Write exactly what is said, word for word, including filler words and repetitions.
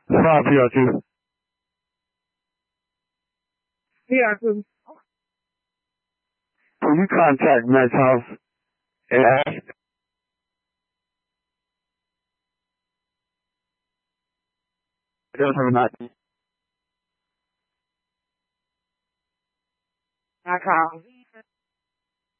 five P R two. P R two. Can you contact Matt's house and ask? Not. I call.